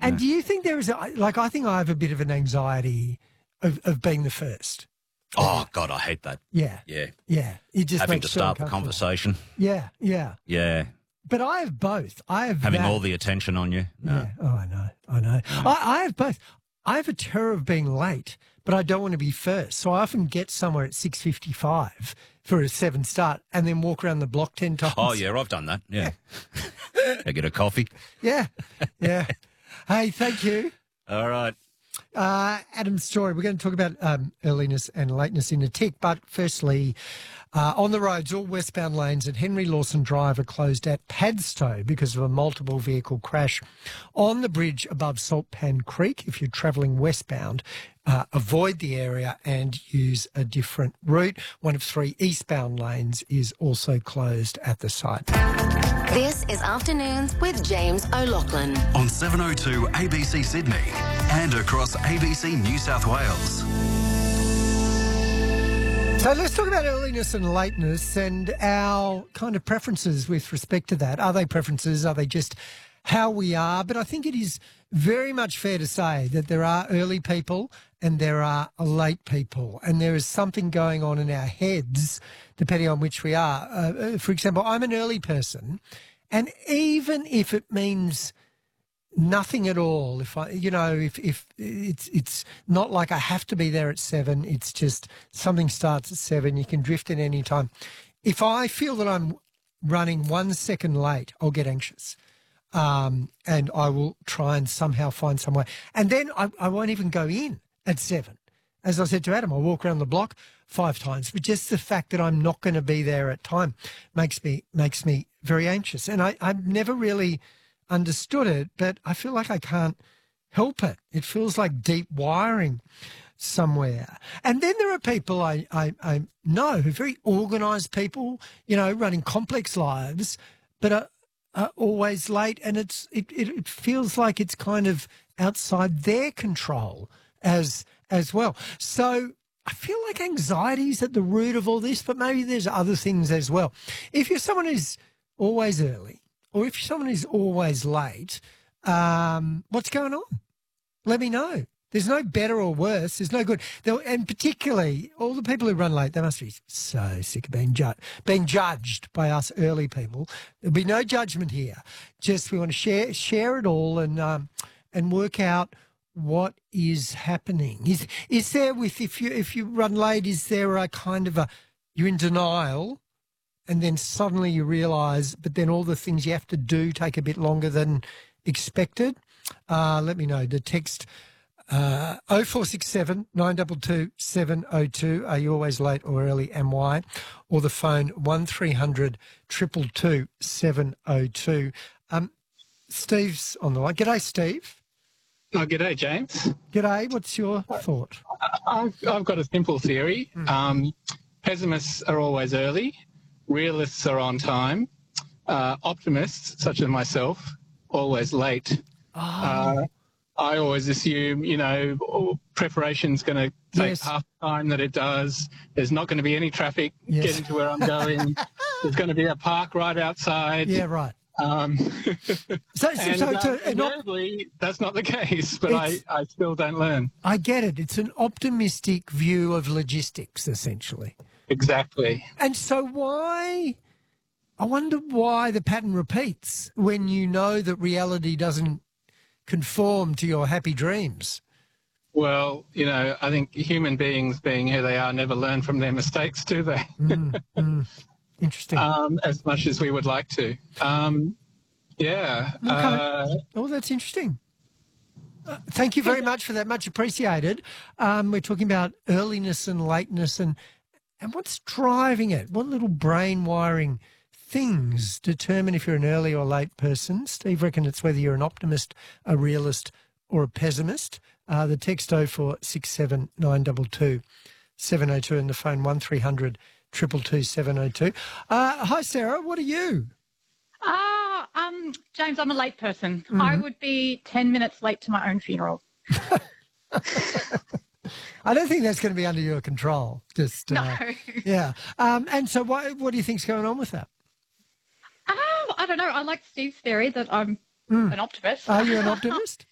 And do you think there is, I think I have a bit of an anxiety of being the first. Oh, God, I hate that. Yeah. Yeah. Yeah. It just Having makes to start the conversation. Yeah, yeah. Yeah. But I have both. I have Having all the attention on you. No. Yeah. Oh, I know. I have both. I have a terror of being late, but I don't want to be first. So I often get somewhere at 6:55 for a 7 start and then walk around the block 10 times. Oh, yeah, I've done that. Yeah. I get a coffee. Yeah. Yeah. Hey, thank you. All right. Adam's story. We're going to talk about earliness and lateness in a tick. But firstly, on the roads, all westbound lanes at Henry Lawson Drive are closed at Padstow because of a multiple vehicle crash on the bridge above Saltpan Creek. If you're travelling westbound, avoid the area and use a different route. One of 3 eastbound lanes is also closed at the site. This is Afternoons with James O'Loughlin on 702 ABC Sydney and across ABC New South Wales. So let's talk about earliness and lateness and our kind of preferences with respect to that. Are they preferences? Are they just how we are? But I think it is very much fair to say that there are early people and there are late people, and there is something going on in our heads depending on which we are. For example, I'm an early person, and even if it means nothing at all, if it's not like I have to be there at 7, it's just something starts at 7, you can drift in any time. If I feel that I'm running 1 second late, I'll get anxious. And I will try and somehow find some way. And then I won't even go in at 7. As I said to Adam, I'll walk around the block 5 times. But just the fact that I'm not going to be there at time makes me very anxious. And I've never really understood it, but I feel like I can't help it. It feels like deep wiring somewhere. And then there are people I know who are very organised people, running complex lives, but are always late, and it feels like it's kind of outside their control as well. So I feel like anxiety is at the root of all this, but maybe there's other things as well. If you're someone who's always early, or if you're someone who's always late, what's going on? Let me know. There's no better or worse. There's no good. And particularly, all the people who run late, they must be so sick of being judged by us early people. There'll be no judgment here. Just we want to share it all and work out what is happening. Is there if you run late, is there a kind of you're in denial, and then suddenly you realise, but then all the things you have to do take a bit longer than expected? Let me know. The text 0467 922 702. Are you always late or early, and why? Or the phone 1300 222 702. Steve's on the line. G'day, Steve. Oh, g'day, James. G'day. What's your thought? I've got a simple theory. Pessimists are always early. Realists are on time. Optimists, such as myself, always late. Oh. I always assume, preparation's going to take half the time that it does. There's not going to be any traffic getting to where I'm going. There's going to be a park right outside. Yeah, right. Invariably, that's not the case, but I still don't learn. I get it. It's an optimistic view of logistics, essentially. Exactly. And so I wonder why the pattern repeats when you know that reality doesn't conform to your happy dreams. Well, I think human beings, being who they are, never learn from their mistakes, do they? Interesting. As much as we would like to. Yeah. Okay. That's interesting. Thank you very much for that. Much appreciated. We're talking about earliness and lateness and what's driving it. What little brain wiring things determine if you're an early or late person? Steve reckons it's whether you're an optimist, a realist or a pessimist. The text 0467 922 702 and the phone 1300 222 702. Hi, Sarah. What are you? James, I'm a late person. I would be 10 minutes late to my own funeral. I don't think that's going to be under your control. No. Yeah. And so what do you think's going on with that? I don't know. I like Steve's theory that I'm an optimist. Are you an optimist?